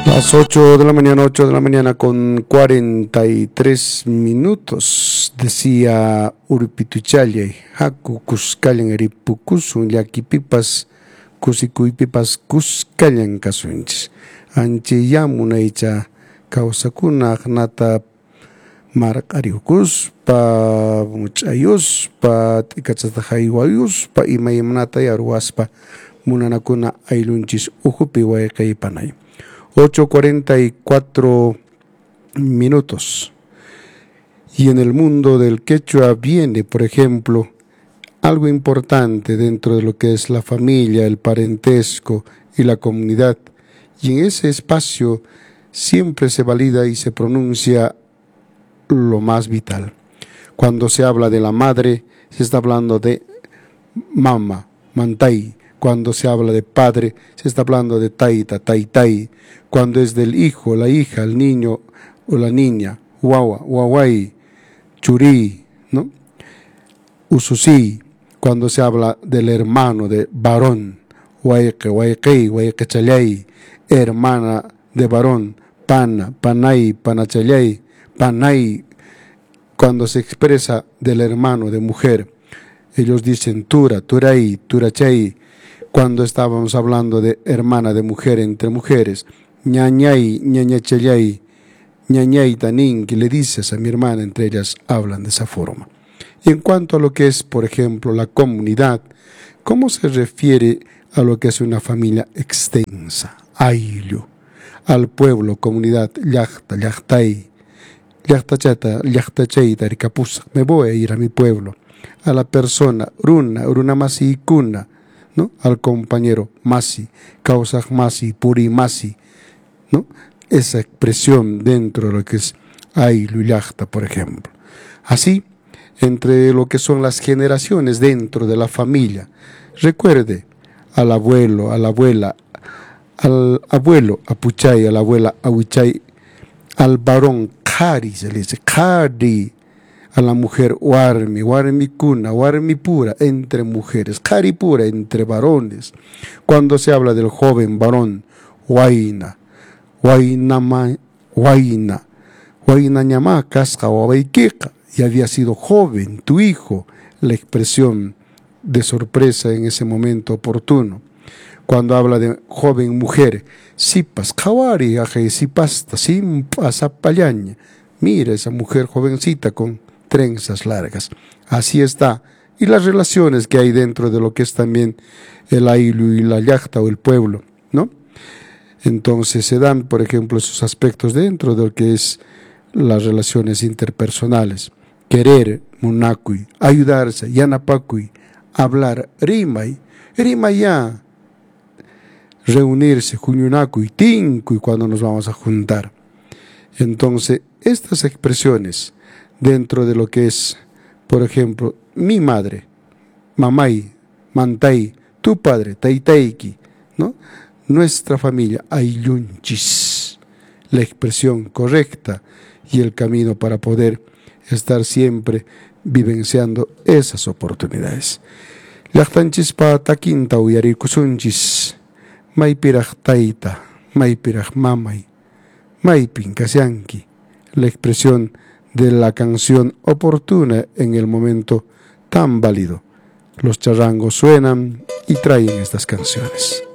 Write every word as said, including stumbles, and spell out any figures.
Las ocho de la mañana, ocho de la mañana con cuarenta y tres minutos, decía Urpituchallay, Haku Cuscallan Eripucusun, Yaquipipas, Cusicuypipas Cuscallan Casunchis, Anchiyamunaicha, Causacuna, Nata Marcariucus, Pa Muchayus, Pa Ticachatajaiguayus, Pa Imayamnata Yaruaspa, Munanacuna Ailunchis, Ujupihuaycaipanay. ocho cuarenta y cuatro minutos. Y en el mundo del quechua viene, por ejemplo, algo importante dentro de lo que es la familia, el parentesco y la comunidad. Y en ese espacio siempre se valida y se pronuncia lo más vital. Cuando se habla de la madre, se está hablando de mama, mantay. Cuando se habla de padre, se está hablando de taita, taitai. Cuando es del hijo, la hija, el niño o la niña, guagua, guaguay, churí, ¿no? Ususí. Cuando se habla del hermano, de varón, guayque, guayquei, guayquechalay, hermana de varón, pana, panay, panachalay, panay. Cuando se expresa del hermano de mujer, ellos dicen tura, turay, turachay. Cuando estábamos hablando de hermana de mujer entre mujeres, ñañay, ñañachalay, ñañay tanín, que le dices a mi hermana, entre ellas hablan de esa forma. Y en cuanto a lo que es, por ejemplo, la comunidad, ¿cómo se refiere a lo que es una familia extensa? Ayllu, al pueblo, comunidad, llachta, llachtay, llachtachata, llachtachayta, ricapus, me voy a ir a mi pueblo. A la persona, runa, runa masi kuna, ¿no? Al compañero masi, causa masi, puri masi, ¿no? Esa expresión dentro de lo que es Ayllu y Llachta, por ejemplo. Así, entre lo que son las generaciones dentro de la familia, recuerde al abuelo, a la abuela, al abuelo apuchay, a la abuela ahuichay, al varón kari, se le dice kari, a la mujer warmi, warmi kuna, warmi pura entre mujeres, kari pura entre varones. Cuando se habla del joven varón, huayna, huayna, huayna, huayna ñamá, casca o abaiqueca, y había sido joven, tu hijo, la expresión de sorpresa en ese momento oportuno. Cuando habla de joven mujer, sipas, kawari, aje, sipasta, simpas, apayaña, mira esa mujer jovencita con trenzas largas. Así está. Y las relaciones que hay dentro de lo que es también el Ayllu y la Llachta o el pueblo, ¿no? Entonces se dan, por ejemplo, esos aspectos dentro de lo que es las relaciones interpersonales. Querer, munakui, ayudarse, yanapakui, hablar, rimay, rimay ya, reunirse, juñunakui, tinkui, cuando nos vamos a juntar. Entonces, estas expresiones dentro de lo que es, por ejemplo, mi madre, mamay, mantay, tu padre, taitaiki, ¿no? Nuestra familia, ayllunchis, la expresión correcta y el camino para poder estar siempre vivenciando esas oportunidades. Llachtanchis pa taquinta uyarikusunchis, maypiraj taita, maypiraj mamay, maypin kasianki, la expresión de la canción oportuna en el momento tan válido. Los charrangos suenan y traen estas canciones.